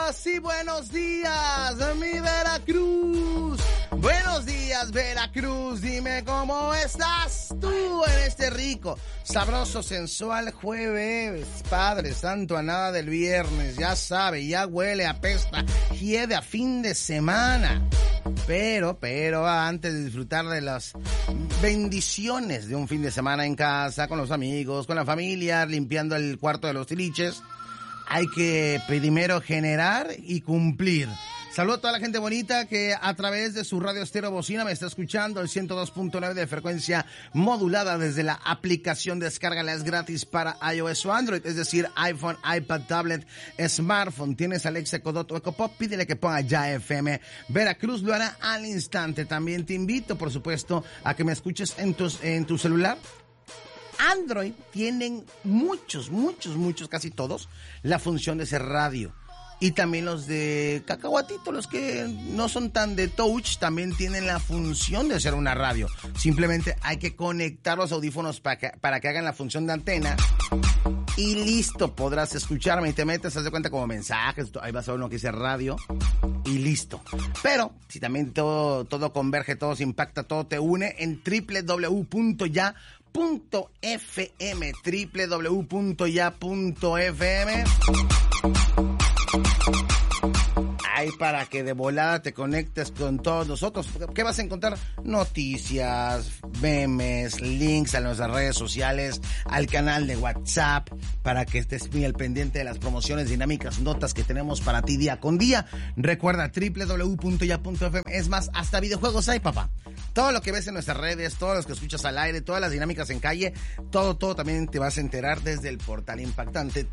Sí, buenos días, mi Veracruz. Buenos días, Veracruz. Dime cómo estás tú en este rico, sabroso, sensual jueves. Padre Santo, a nada del viernes. Ya sabe, ya huele, apesta, hiede a fin de semana. Pero, antes de disfrutar de las bendiciones de un fin de semana en casa, con los amigos, con la familia, limpiando el cuarto de los tiliches, hay que primero generar y cumplir. Saludo a toda la gente bonita que a través de su radio estéreo bocina me está escuchando, el 102.9 de frecuencia modulada desde la aplicación. Descárgala, es gratis para iOS o Android, es decir, iPhone, iPad, tablet, smartphone. Tienes Alexa, Codot o Ecopop, pídele que ponga Ya FM. Veracruz lo hará al instante. También te invito, por supuesto, a que me escuches en tu celular. Android tienen muchos, casi todos, la función de ser radio. Y también los de cacahuatito, los que no son tan de touch, también tienen la función de ser una radio. Simplemente hay que conectar los audífonos para que hagan la función de antena. Y listo, podrás escucharme y te metes, haz de cuenta como mensajes, ahí vas a ver uno que dice radio y listo. Pero si también todo converge, todo se impacta, todo te une en www.ya.fm, www.ya.fm. Ahí para que de volada te conectes con todos nosotros. ¿Qué vas a encontrar? Noticias, memes, links a nuestras redes sociales, al canal de WhatsApp, para que estés muy al pendiente de las promociones, dinámicas, notas que tenemos para ti día con día. Recuerda www.ya.fm. Es más, hasta videojuegos hay, papá. Todo lo que ves en nuestras redes, todos los que escuchas al aire, todas las dinámicas en calle, todo también te vas a enterar desde el portal impactante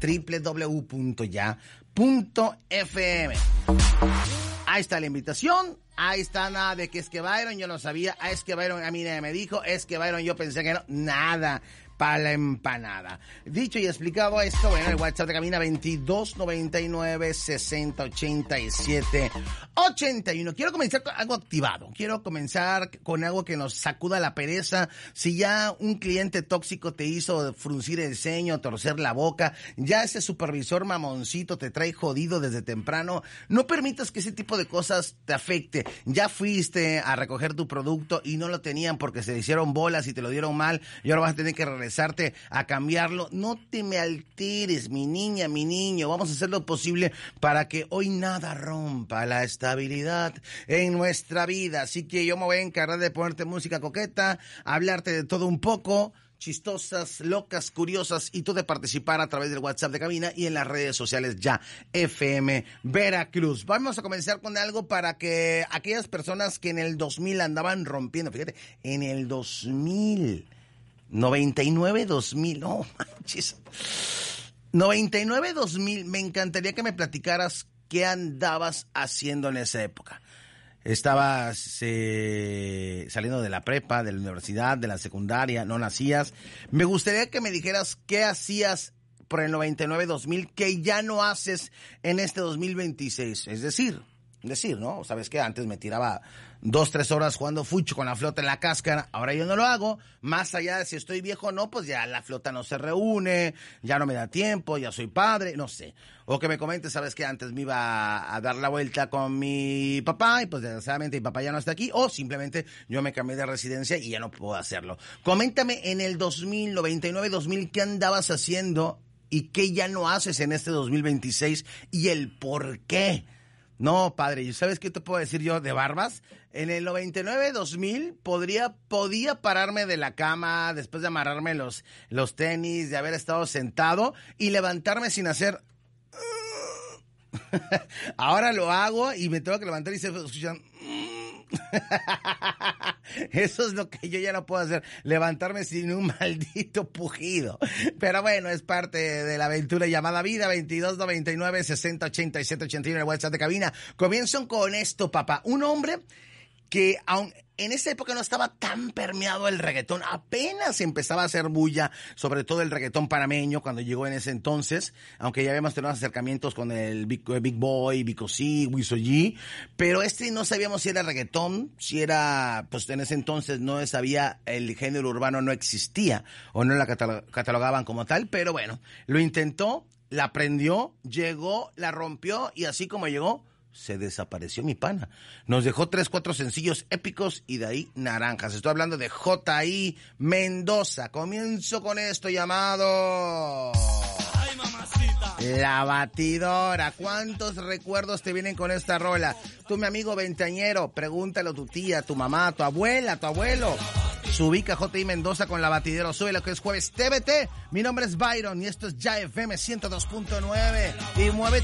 www.ya.fm. Ahí está la invitación, ahí está. Nada de que es que Byron yo no sabía, es que Byron a mí nadie me dijo, es que Byron yo pensé que no, nada. Para la empanada. Dicho y explicado esto, bueno, el WhatsApp de cabina 2299-6087-81. Quiero comenzar con algo activado. Quiero comenzar con algo que nos sacuda la pereza. Si ya un cliente tóxico te hizo fruncir el ceño, torcer la boca, ya ese supervisor mamoncito te trae jodido desde temprano, no permitas que ese tipo de cosas te afecte. Ya fuiste a recoger tu producto y no lo tenían porque se le hicieron bolas y te lo dieron mal y ahora vas a tener que regresarte a cambiarlo. No te me alteres, mi niña, mi niño. Vamos a hacer lo posible para que hoy nada rompa la estabilidad en nuestra vida. Así que yo me voy a encargar de ponerte música coqueta, hablarte de todo un poco, chistosas, locas, curiosas, y tú de participar a través del WhatsApp de cabina y en las redes sociales Ya FM Veracruz. Vamos a comenzar con algo para que aquellas personas que en el 2000 andaban rompiendo, fíjate, en el 2000... 99-2000, no manches. 99-2000, me encantaría que me platicaras qué andabas haciendo en esa época. Estabas saliendo de la prepa, de la universidad, de la secundaria, no nacías. Me gustaría que me dijeras qué hacías por el 99-2000 que ya no haces en este 2026. Es decir, ¿no? Sabes que antes me tiraba 2-3 horas jugando fucho con la flota en la cáscara, ahora yo no lo hago. Más allá de si estoy viejo o no, pues ya la flota no se reúne, ya no me da tiempo, ya soy padre, no sé. O que me comentes, sabes que antes me iba a dar la vuelta con mi papá y pues desgraciadamente mi papá ya no está aquí, o simplemente yo me cambié de residencia y ya no puedo hacerlo. Coméntame en el 2000, 99-2000, ¿qué andabas haciendo y qué ya no haces en este 2026 y el por qué? No, padre, ¿sabes qué te puedo decir yo de barbas? En el 99-2000 podía pararme de la cama después de amarrarme los tenis, de haber estado sentado y levantarme sin hacer... Ahora lo hago y me tengo que levantar y se escuchan... Eso es lo que yo ya no puedo hacer, levantarme sin un maldito pujido. Pero bueno, es parte de la aventura llamada vida. 2299-6087-81 en el WhatsApp de cabina. Comienzo con esto, papá. Un hombre que aun en esa época no estaba tan permeado el reggaetón, apenas empezaba a hacer bulla, sobre todo el reggaetón panameño cuando llegó en ese entonces, aunque ya habíamos tenido acercamientos con el Big Boy, Vico C, Wiso G, pero no sabíamos si era reggaetón, si era, pues en ese entonces no sabía, el género urbano no existía, o no la catalogaban como tal, pero bueno, lo intentó, la aprendió, llegó, la rompió, y así como llegó, se desapareció mi pana. Nos dejó 3-4 sencillos épicos y de ahí naranjas. Estoy hablando de J.I. Mendoza. Comienzo con esto llamado... Ay, mamacita. La Batidora. ¿Cuántos recuerdos te vienen con esta rola? Tú, mi amigo veinteañero, pregúntale a tu tía, a tu mamá, a tu abuela, a tu abuelo. Se ubica J.I. Mendoza con La Batidora. Sube lo que es jueves TVT. Mi nombre es Byron y esto es Ya FM 102.9. Y mueve